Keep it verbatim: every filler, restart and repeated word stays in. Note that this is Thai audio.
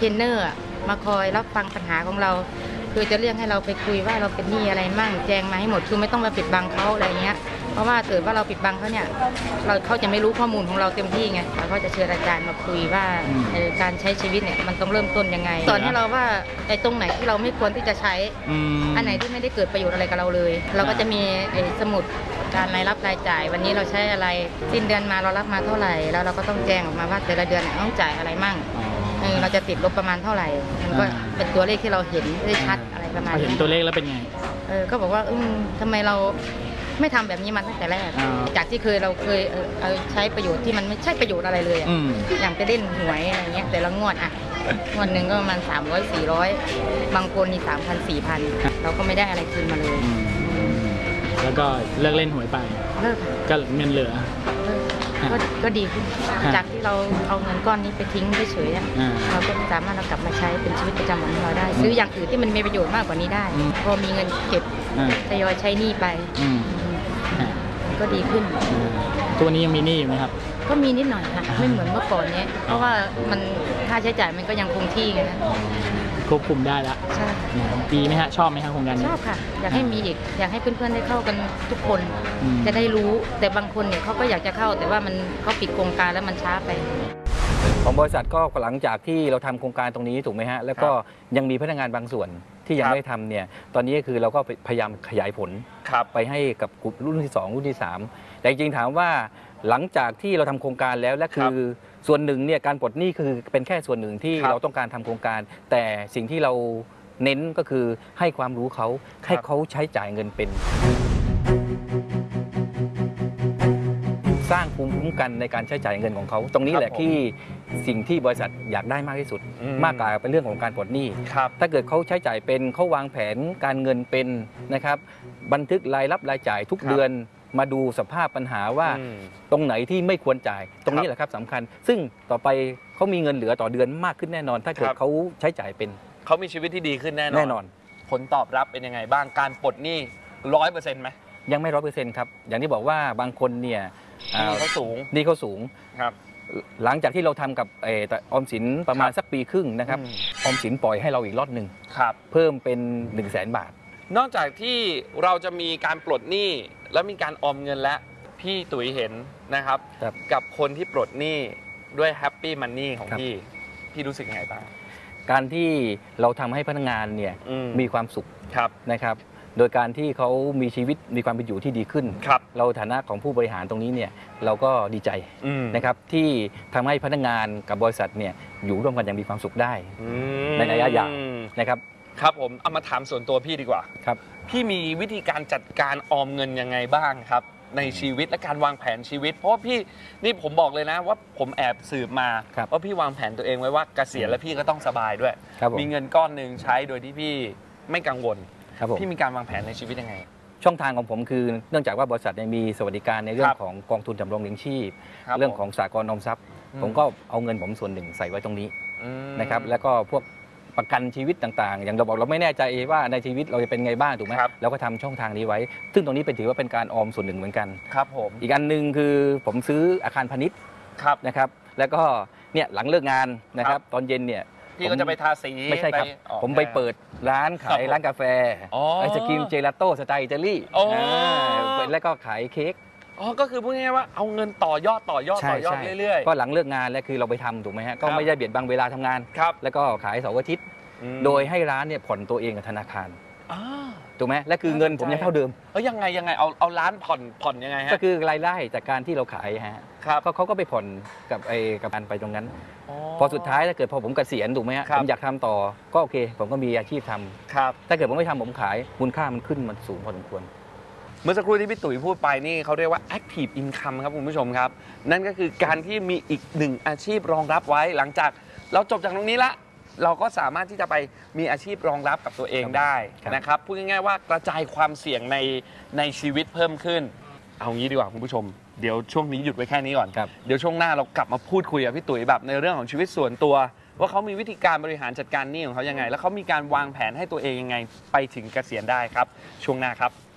ทรนเนอร์มาคอยรับฟังปัญหาของเราคือจะเรียกให้เราไปคุยว่าเราเป็นหนี้อะไรมั่งแจ้งมาให้หมดคือไม่ต้องมาปิดบังเขาอะไรเงี้ยเพราะว่าเกิดว่าเราปิดบังเขาเนี่ยเราเขาจะไม่รู้ข้อมูลของเราเต็มที่ไงเราก็จะเชิญอาจารย์มาคุยว่าการใช้ชีวิตเนี่ยมันต้องเริ่มต้นยังไงสอนให้เราว่าไอ้ตรงไหนที่เราไม่ควรที่จะใช้อันไหนที่ไม่ได้เกิดประโยชน์อะไรกับเราเลยเราก็จะมีไอ้สมุดการรายรับรายจ่ายวันนี้เราใช้อะไรสิ้นเดือนมาเรารับมาเท่าไหร่แล้วเราก็ต้องแจ้งออกมาว่าแต่ละเดือนต้องจ่ายอะไรมั่งเราจะติดลบประมาณเท่าไหร่มันก็เป็นตัวเลขที่เราเห็นได้ชัดอะไรประมาณนี้เห็นตัวเลขแล้วเป็นไงเออก็บอกว่าอืมทำไมเราไม่ทำแบบนี้มาตั้งแต่แรกจากที่เคยเราเคยเออใช้ประโยชน์ที่มันไม่ใช่ประโยชน์อะไรเลยอย่างไปเล่นหวยอะไรเงี้ยแต่ละงวดอ่ะงวดหนึ่งก็ประมาณสามร้อยสี่ร้อยบางคนนี่สามพันสี่พันเราก็ไม่ได้อะไรคืนมาเลยแล้วก็เลิกเล่นหวยไปเลิกก็เงินเหลือก็ดีขึ้นจากที่เราเอาเงินก้อนนี้ไปทิ้งเฉยๆเราก็สามารถเรากลับมาใช้เป็นชีวิตประจำวันของเราได้ซื้ออย่างอื่นที่มันมีประโยชน์มากกว่านี้ได้พอมีเงินเก็บทยอยใช้หนี้ไปก็ดีขึ้นตัวนี้ยังมีหนี้อยู่ไหมครับก็มีนิดหน่อยค่ะไม่เหมือนเมื่อก่อนเนี้ยเพราะว่ามันค่าใช้จ่ายมันก็ยังคงที่ไงนะควบคุมได้แล้วใช่ดีไหมฮะชอบไหมครับโครงการนี้ชอบค่ะอยากให้มีอีกอยากให้เพื่อนๆได้เข้ากันทุกคนจะได้รู้แต่บางคนเนี่ยเขาก็อยากจะเข้าแต่ว่ามันเขาปิดโครงการแล้วมันช้าไปของบริษัทก็หลังจากที่เราทำโครงการตรงนี้ถูกไหมฮะแล้วก็ยังมีพนักงานบางส่วนที่ยังไม่ได้ทำเนี่ยตอนนี้คือเราก็พยายามขยายผลไปให้กับกลุ่มรุ่นที่สองรุ่นที่สามแต่จริงๆถามว่าหลังจากที่เราทำโครงการแล้วและคือส่วนหนึ่งเนี่ยการปลดหนี้คือเป็นแค่ส่วนหนึ่งที่เราต้องการทำโครงการแต่สิ่งที่เราเน้นก็คือให้ความรู้เขาให้เขาใช้จ่ายเงินเป็นสร้างภูมิคุ้มกันในการใช้จ่ายเงินของเขาตรงนี้แหละที่สิ่งที่บริษัทอยากได้มากที่สุดมากกว่าเป็นเรื่องของการปลดหนี้ถ้าเกิดเขาใช้จ่ายเป็นเขาวางแผนการเงินเป็นนะครับบันทึกรายรับรายจ่ายทุกเดือนมาดูสภาพปัญหาว่าตรงไหนที่ไม่ควรจ่ายตรงนี้แหละครับสำคัญซึ่งต่อไปเขามีเงินเหลือต่อเดือนมากขึ้นแน่นอนถ้าเกิดเขาใช้จ่ายเป็นเขามีชีวิตที่ดีขึ้นแน่นอนแน่นอนผลตอบรับเป็นยังไงบ้างการปลดหนี้ร้อยเปอร์เซ็นต์ไหมยังไม่ร้อยเปอร์เซ็นต์ครับอย่างที่บอกว่าบางคนเนี่ยนี่เขาสูงนี่เขาสูงครับหลังจากที่เราทำกับออมสินประมาณสักปีครึ่งนะครับออมสินปล่อยให้เราอีกรอบหนึ่งเพิ่มเป็นหนึ่งแสนบาทนอกจากที่เราจะมีการปลดหนี้แล้วมีการออมเงินและพี่ตุ๋ยเห็นนะครับกับคนที่ปลดหนี้ด้วยแฮปปี้มันนี่ของพี่พี่รู้สึกยังไงบ้างการที่เราทำให้พนักงานเนี่ยมีความสุขนะครับโดยการที่เขามีชีวิตมีความเป็นอยู่ที่ดีขึ้นเราฐานะของผู้บริหารตรงนี้เนี่ยเราก็ดีใจนะครับที่ทำให้พนักงานกับบริษัทเนี่ยอยู่ร่วมกันอย่างมีความสุขได้ในระยะยาวนะครับครับผมเอามาถามส่วนตัวพี่ดีกว่าครับพี่มีวิธีการจัดการออมเงินยังไงบ้างครับในชีวิตและการวางแผนชีวิตเพราะว่าพี่นี่ผมบอกเลยนะว่าผมแอบสืบมาว่าพี่วางแผนตัวเองไว้ว่าเกษียณแล้วพี่ก็ต้องสบายด้วยมีเงินก้อนหนึ่งใช้โดยที่พี่ไม่กังวลพี่มีการวางแผนในชีวิตยังไงช่องทางของผมคือเนื่องจากว่าบริษัทมีสวัสดิการในเรื่องของกองทุนสำรองเลี้ยงชีพเรื่องของสหกรณ์ออมทรัพย์ผมก็เอาเงินผมส่วนหนึ่งใส่ไว้ตรงนี้นะครับแล้วก็พวกประกันชีวิตต่างๆอย่างเราบอกเราไม่แน่ใจว่าในชีวิตเราจะเป็นไงบ้างถูกไหมเราก็ทำช่องทางนี้ไว้ซึ่งตรงนี้เป็นถือว่าเป็นการออมส่วนหนึ่งเหมือนกันครับผมอีกอันหนึ่งคือผมซื้ออาคารพาณิชย์นะครับแล้วก็เนี่ยหลังเลิกงานนะครับตอนเย็นเนี่ยพี่ก็จะไปทาสีไม่ใช่ครับผมไปเปิดร้านขายร้านกาแฟไอศกรีมเจลาโต้สไตล์อิตาลีแล้วก็ขายเค้กอ๋อก็คือพูดง่ายๆว่าเอาเงินต่อยอดต่อยอดต่อยอดเรื่อยๆก็หลังเลิกงานแล้วคือเราไปทำถูกไหมฮะก็ไม่ได้เบียดบังเวลาทำงานแล้วก็ขายเสาร์อาทิตย์โดยให้ร้านเนี่ยผ่อนตัวเองกับธนาคารถูกไหมและคือเงินผมยังเท่าเดิมเออยังไงยังไงเอาเอาร้านผ่อนผ่อนยังไงฮะก็คือรายได้จากการที่เราขายฮะเขาเขาก็ไปผ่อนกับไอ้กับการไปตรงนั้นพอสุดท้ายถ้าเกิดพอผมเกษียณถูกไหมฮะผมอยากทำต่อก็โอเคผมก็มีอาชีพทำครับถ้าเกิดผมไม่ทำผมขายมูลค่ามันขึ้นมันสูงพอสมควรเมื่อสักครู่ที่พี่ตุ๋ยพูดไปนี่เขาเรียกว่า active income ครับคุณผู้ชมครับนั่นก็คือการที่มีอีกหนึ่งอาชีพรองรับไว้หลังจากเราจบจากตรงนี้ละเราก็สามารถที่จะไปมีอาชีพรองรับกับตัวเองได้นะครับพูดง่ายๆว่ากระจายความเสี่ยงในในชีวิตเพิ่มขึ้นเอางี้ดีกว่าคุณผู้ชมเดี๋ยวช่วงนี้หยุดไว้แค่นี้ก่อนเดี๋ยวช่วงหน้าเรากลับมาพูดคุยกับพี่ตุ๋ยแบบในเรื่องของชีวิตส่วนตัวว่าเขามีวิธีการบริหารจัดการหนี้ของเขายังไงแล้วเขามีการวางแผนให้ตัวเองยังไงไปถึงเกษียณได้ครับช่วงหน้าครับ